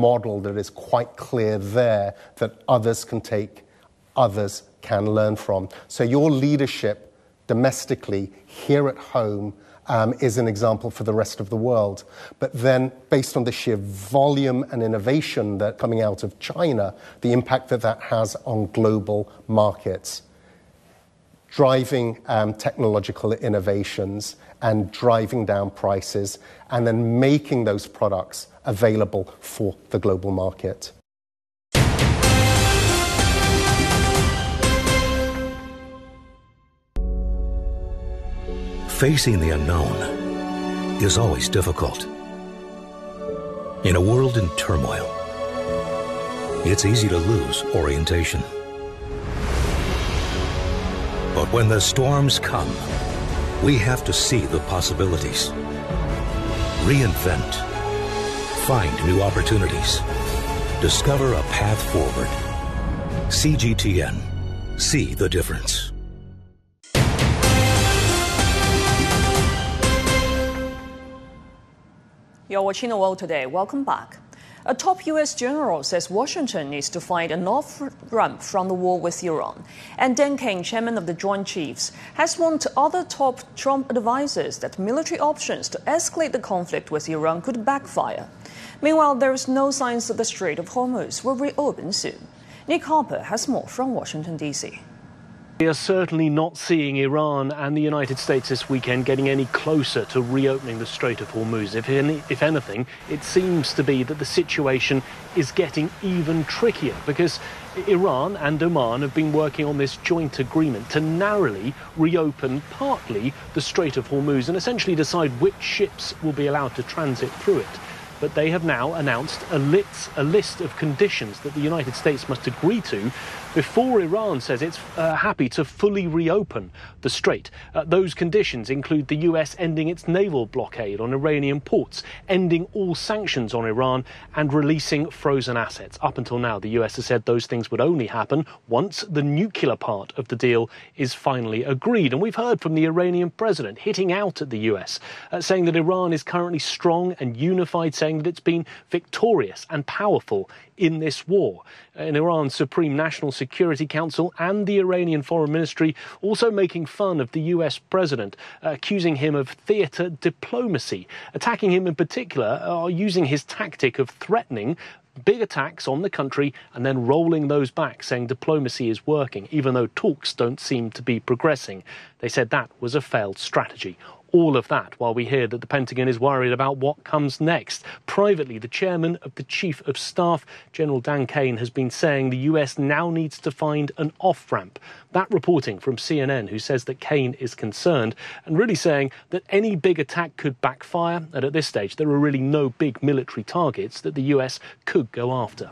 model that is quite clear there that others can take, others can learn from. So your leadership domestically here at home is an example for the rest of the world. But then, based on the sheer volume and innovation that coming out of China, the impact that that has on global markets, driving technological innovations and driving down prices, and then making those products available for the global market. Facing the unknown is always difficult. In a world in turmoil, it's easy to lose orientation. But when the storms come, we have to see the possibilities. Reinvent. Find new opportunities. Discover a path forward. CGTN. See the difference. You're watching The World Today. Welcome back. A top U.S. general says Washington needs to find an off-ramp from the war with Iran. And Dan Kane, chairman of the Joint Chiefs, has warned other top Trump advisors that military options to escalate the conflict with Iran could backfire. Meanwhile, there is no signs that the Strait of Hormuz will reopen soon. Nick Harper has more from Washington, D.C. We are certainly not seeing Iran and the United States this weekend getting any closer to reopening the Strait of Hormuz. If anything, it seems to be that the situation is getting even trickier because Iran and Oman have been working on this joint agreement to narrowly reopen partly the Strait of Hormuz and essentially decide which ships will be allowed to transit through it. But they have now announced a list of conditions that the United States must agree to before Iran says it's happy to fully reopen the strait. Those conditions include the US ending its naval blockade on Iranian ports, ending all sanctions on Iran, and releasing frozen assets. Up until now, the US has said those things would only happen once the nuclear part of the deal is finally agreed. And we've heard from the Iranian president hitting out at the US, saying that Iran is currently strong and unified, saying that it's been victorious and powerful in this war. In Iran's Supreme National Security Council and the Iranian Foreign Ministry also making fun of the US president, accusing him of theatre diplomacy, attacking him in particular, using his tactic of threatening big attacks on the country and then rolling those back, saying diplomacy is working, even though talks don't seem to be progressing. They said that was a failed strategy. All of that while we hear that the Pentagon is worried about what comes next. Privately, the chairman of the Chief of Staff, General Dan Kane, has been saying the US now needs to find an off-ramp. That reporting from CNN, who says that Kane is concerned and really saying that any big attack could backfire, and at this stage there are really no big military targets that the US could go after.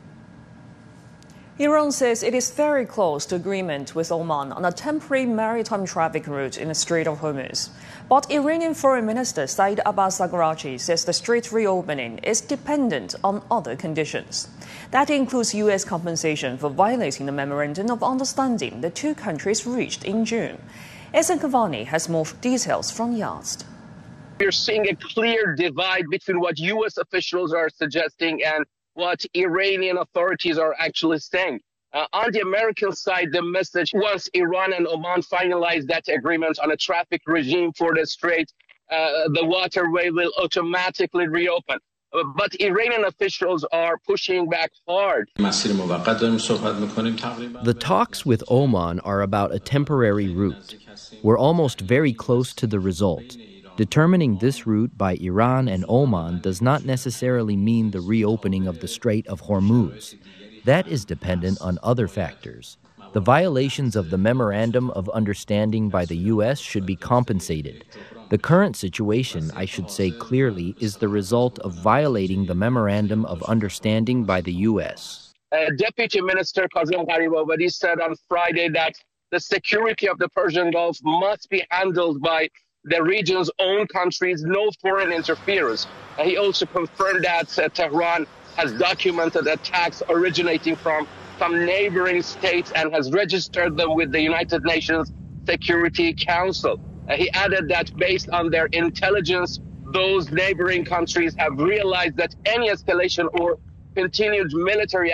Iran says it is very close to agreement with Oman on a temporary maritime traffic route in the Strait of Hormuz. But Iranian Foreign Minister Saeed Abbas Araghchi says the strait reopening is dependent on other conditions. That includes U.S. compensation for violating the Memorandum of Understanding the two countries reached in June. Ehsan Kavani has more details from Yazd. We're seeing a clear divide between what U.S. officials are suggesting and what Iranian authorities are actually saying. On the American side, the message, once Iran and Oman finalize that agreement on a traffic regime for the strait, the waterway will automatically reopen. But Iranian officials are pushing back hard. The talks with Oman are about a temporary route. We're almost very close to the result. Determining this route by Iran and Oman does not necessarily mean the reopening of the Strait of Hormuz. That is dependent on other factors. The violations of the Memorandum of Understanding by the U.S. should be compensated. The current situation, I should say clearly, is the result of violating the Memorandum of Understanding by the U.S. Deputy Minister Kazem Gharibabadi said on Friday that the security of the Persian Gulf must be handled by the region's own countries, no foreign interference. He also confirmed that Tehran has documented attacks originating from some neighboring states and has registered them with the United Nations Security Council. He added that based on their intelligence, those neighboring countries have realized that any escalation or continued military